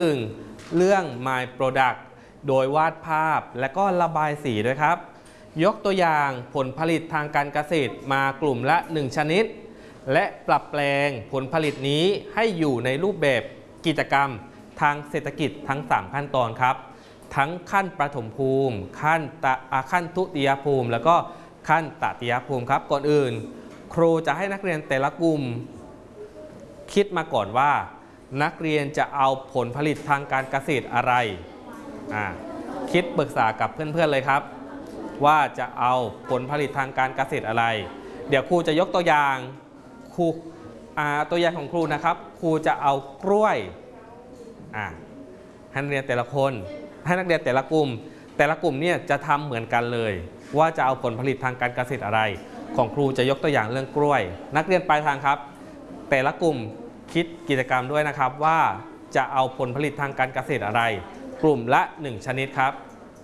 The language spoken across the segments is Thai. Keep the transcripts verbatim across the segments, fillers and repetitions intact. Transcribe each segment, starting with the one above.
หนึ่งเรื่อง My Product โดยวาดภาพและก็ระบายสีด้วยครับยกตัวอย่างผลผลิตทางการเกษตรมากลุ่มละหนึ่งชนิดและปรับแปลงผลผลิตนี้ให้อยู่ในรูปแบบกิจกรรมทางเศรษฐกิจทั้งสามขั้นตอนครับทั้งขั้นประถมภูมิขั้นตะขั้นทุติยภูมิแล้วก็ขั้นตติยภูมิครับก่อนอื่นครูจะให้นักเรียนแต่ละกลุ่มคิดมาก่อนว่านักเรียนจะเอาผลผลิตทางการเกษตรอะไรอ่าคิดปรึกษากับเพื่อนๆเลยครับว่าจะเอาผลผลิตทางการเกษตรอะไรเดี๋ยวครูจะยกตัวอย่างครูอ่าตัวอย่างของครูนะครับครูจะเอากล้วยอ่าให้นักเรียนแต่ละคนให้นักเรียนแต่ละกลุ่มแต่ละกลุ่มเนี่ยจะทำเหมือนกันเลยว่าจะเอาผลผลิตทางการเกษตรอะไรของครูจะยกตัวอย่างเรื่องกล้วยนักเรียนปลายทางครับแต่ละกลุ่มคิดกิจกรรมด้วยนะครับว่าจะเอาผลผลิตทางการเกษตรอะไรกลุ่มละหนึ่งชนิดครับ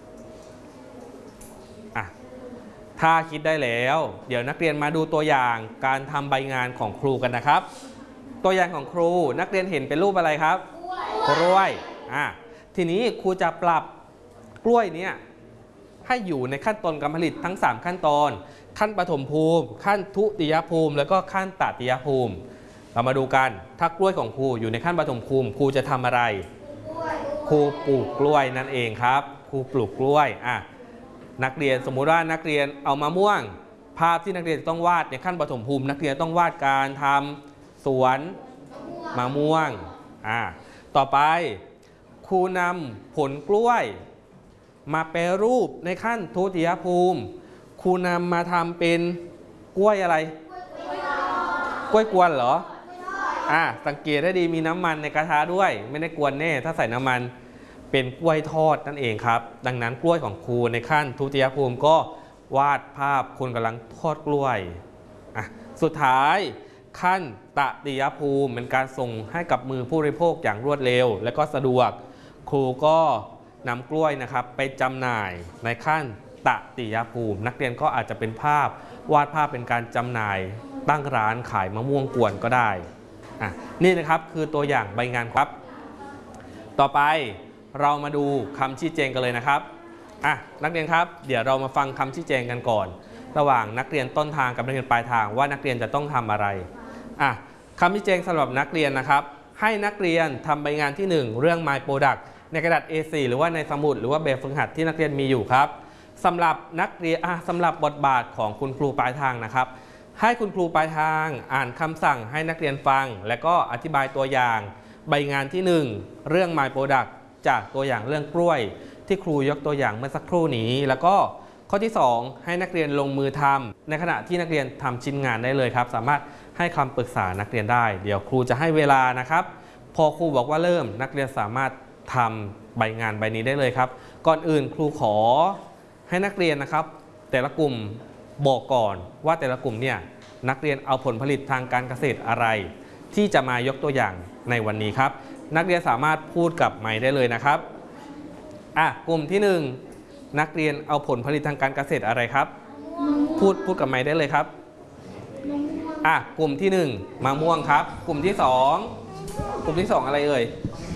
อ่ะถ้าคิดได้แล้วเดี๋ยวนักเรียนมาดูตัวอย่างการทำใบงานของครูกันนะครับตัวอย่างของครูนักเรียนเห็นเป็นรูปอะไรครับกล้วยอ่ะทีนี้ครูจะปรับกล้วยเนี่ยให้อยู่ในขั้นตอนการผลิตทั้งสามขั้นตอนขั้นปฐมภูมิขั้นทุติยภูมิแล้วก็ขั้นตติยภูมิเรามาดูกันถ้ากล้วยของครูอยู่ในขั้นปฐมภูมิครูจะทำอะไรครูปลูกกล้วยนั่นเองครับครูปลูกกล้วยอ่ะนักเรียนสมมุติว่านักเรียนเอามะม่วงภาพที่นักเรียนต้องวาดในขั้นปฐมภูมินักเรียนต้องวาดการทำสวนมะม่วงอ่ะต่อไปครูนำผลกล้วยมาแปรรูปในขั้นทุติยภูมิครูนำมาทำเป็นกล้วยอะไรกล้วยกวนเหรออ่าสังเกตให้ดีมีน้ำมันในกระทะด้วยไม่ได้กวนแน่ถ้าใส่น้ำมันเป็นกล้วยทอดนั่นเองครับดังนั้นกล้วยของครูในขั้นทุติยภูมิก็วาดภาพคนกำลังทอดกล้วยอ่ะสุดท้ายขั้นตติยภูมิเป็นการส่งให้กับมือผู้บริโภคอย่างรวดเร็วและก็สะดวกครูก็นำกล้วยนะครับไปจำหน่ายในขั้นตติยภูมินักเรียนก็อาจจะเป็นภาพวาดภาพเป็นการจำหน่ายตั้งร้านขายมะม่วงกวนก็ได้อ่ะนี่นะครับคือตัวอย่างใบงานครับต่อไปเรามาดูคำชี้แจงกันเลยนะครับอ่ะนักเรียนครับเดี๋ยวเรามาฟังคำชี้แจงกันก่อนระหว่างนักเรียนต้นทางกับนักเรียนปลายทางว่านักเรียนจะต้องทำอะไรอ่ะคำชี้แจงสำหรับนักเรียนนะครับให้นักเรียนทำใบงานที่หนึ่งเรื่อง My Product ในกระดาษ เอ โฟร์ หรือว่าในสมุดหรือว่าแบบฝึกหัดที่นักเรียนมีอยู่ครับสำหรับนักเรียนอ่ะสำหรับบทบาทของคุณครูปลายทางนะครับให้คุณครูปลายทางอ่านคำสั่งให้นักเรียนฟังและก็อธิบายตัวอย่างใบงานที่หนึ่งเรื่อง My Product จากตัวอย่างเรื่องกล้วยที่ครูยกตัวอย่างเมื่อสักครู่นี้แล้วก็ข้อที่สองให้นักเรียนลงมือทำในขณะที่นักเรียนทำชิ้นงานได้เลยครับสามารถให้คำปรึกษานักเรียนได้เดี๋ยวครูจะให้เวลานะครับพอครูบอกว่าเริ่มนักเรียนสามารถทำใบงานใบนี้ได้เลยครับก่อนอื่นครูขอให้นักเรียนนะครับแต่ละกลุ่มบอกก่อนว่าแต่ละกลุ่มเนี่ยนักเรียนเอาผลผลิตทางการเกษตรอะไรที่จะมายกตัวอย่างในวันนี้ครับนักเรียนสามารถพูดกับไมค์ได้เลยนะครับอ่ะกลุ่มที่หนึ่งนักเรียนเอาผลผลิตทางการเกษตรอะไรครับพูดพูดกับไมค์ได้เลยครับอ่ะกลุ่มที่หนึ่งมะม่วงครับกลุ่มที่สองกลุ่มที่สองอะไรเอ่ย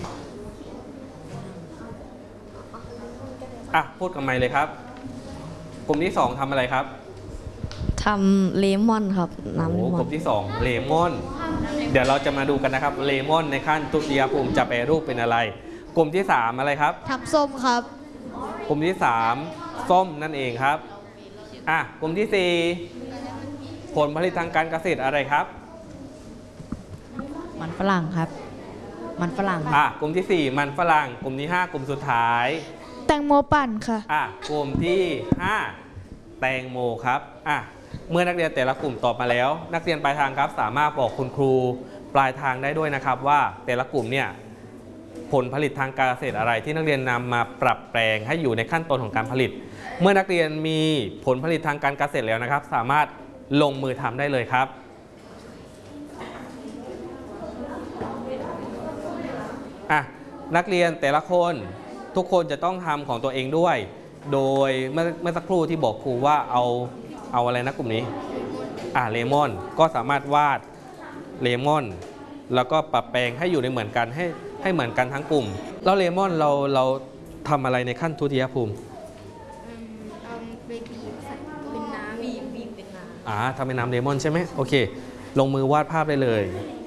อ่ะพูดกับไมค์เลยครับกลุ่มที่สองทำอะไรครับทำเลมอนครับน้ำเลมอนกลุ่มที่สองเลมอนเดี๋ยวเราจะมาดูกันนะครับเลมอนในขั้นทุติยภูมิจะแปรรูปเป็นอะไรกลุ่มที่สามอะไรครับทำส้มครับกลุ่มที่สามส้มนั่นเองครับอ่ะกลุ่มที่สี่ผลผลิตทางการเกษตรอะไรครับมันฝรั่งครับมันฝรั่งอ่ะกลุ่มที่สี่มันฝรั่งกลุ่มที่ห้ากลุ่มสุดท้ายแตงโมปั่นค่ะอ่ะกลุ่มที่ห้าแตงโมครับอ่ะเมื่อนักเรียนแต่ละกลุ่มตอบมาแล้วนักเรียนปลายทางครับสามารถบอกคุณครูปลายทางได้ด้วยนะครับว่าแต่ละกลุ่มเนี่ยผลผลิตทางการเกษตรอะไรที่นักเรียนนำมาปรับแปลงให้อยู่ในขั้นตอนของการผลิตเมื่อนักเรียนมีผลผลิตทางการเกษตรแล้วนะครับสามารถลงมือทำได้เลยครับอ่ะนักเรียนแต่ละคนทุกคนจะต้องทำของตัวเองด้วยโดยเมื่อเมื่อสักครู่ที่บอกครูว่าเอาเอาอะไรนะกลุ่มนี้อ่าเลมอนก็สามารถวาดเลมอนแล้วก็ปรับแปลงให้อยู่ในเหมือนกันให้ให้เหมือนกันทั้งกลุ่มแล้วเลมอนเราเราทำอะไรในขั้นทุติยภูมิเอาไปบีบใส่เป็นน้ำบีบบีบเป็นน้ำอ่าทำเป็นน้ำเลมอนใช่ไหมโอเค ลงมือวาดภาพได้เลยเ